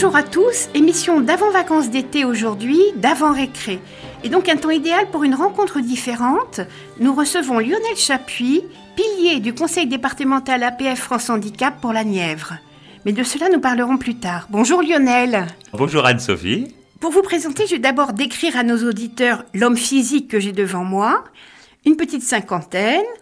Bonjour à tous, émission d'avant-vacances d'été aujourd'hui, d'avant-récré. Et donc un temps idéal pour une rencontre différente. Nous recevons Lionel Chapuis, pilier du conseil départemental APF France Handicap pour la Nièvre. Mais de cela nous parlerons plus tard. Bonjour Lionel. Bonjour Anne-Sophie. Pour vous présenter, je vais d'abord décrire à nos auditeurs l'homme physique que j'ai devant moi. Une petite cinquantaine,